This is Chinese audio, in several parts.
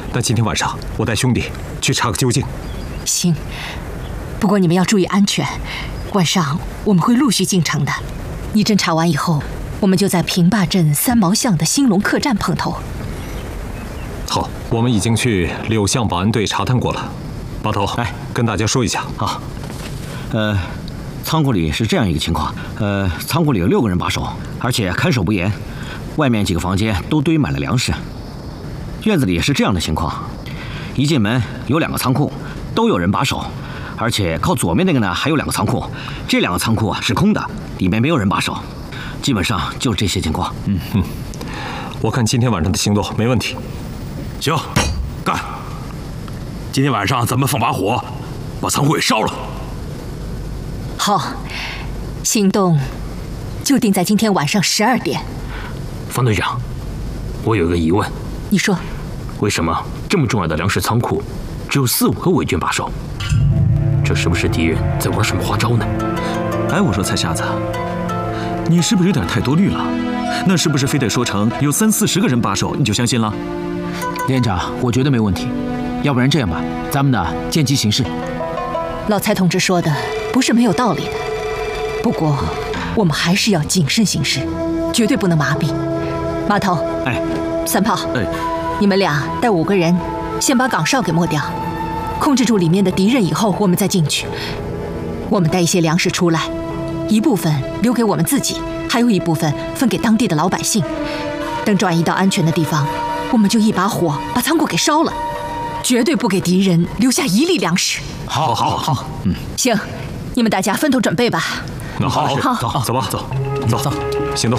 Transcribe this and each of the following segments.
但今天晚上我带兄弟去查个究竟。 行，不过你们要注意安全。晚上我们会陆续进城的。你侦查完以后，我们就在平坝镇三毛巷的兴隆客栈碰头。 好，我们已经去柳巷保安队查探过了。把头， 哎， 跟大家说一下。 好，仓库里是这样一个情况，仓库里有6个人把守，而且看守不严，外面几个房间都堆满了粮食。院子里也是这样的情况，一进门有2个仓库，都有人把守，而且靠左面那个呢还有2个仓库，这2个仓库啊是空的，里面没有人把守，基本上就是这些情况。 我看今天晚上的行动没问题。 行，干！今天晚上咱们放把火，把仓库给烧了。 好，行动就定在今天晚上12点。 方队长，我有一个疑问。 你说， 为什么这么重要的粮食仓库只有4、5个伪军把守？这是不是敌人在玩什么花招呢？ 哎，我说菜瞎子，你是不是有点太多虑了？那是不是非得说成有30、40个人把守你就相信了？ 连长，我觉得没问题。要不然这样吧，咱们呢见机行事。 老蔡同志说的不是没有道理的，不过我们还是要谨慎行事，绝对不能麻痹。马头， 哎， 三炮， 哎， 你们俩带5个人，先把岗哨给抹掉，控制住里面的敌人以后，我们再进去。我们带一些粮食出来，一部分留给我们自己，还有一部分分给当地的老百姓。等转移到安全的地方，我们就一把火把仓库给烧了，绝对不给敌人留下1粒粮食。 好， 行，你们大家分头准备吧。 那好， 好， 走吧，走，行动。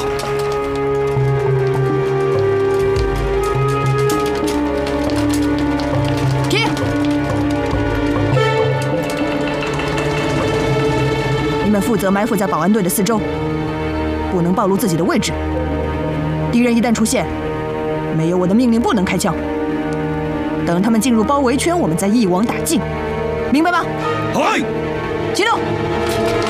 停！你们负责埋伏在保安队的四周，不能暴露自己的位置。敌人一旦出现，没有我的命令不能开枪。等他们进入包围圈，我们再一网打尽，明白吗？ 嗨， 启动！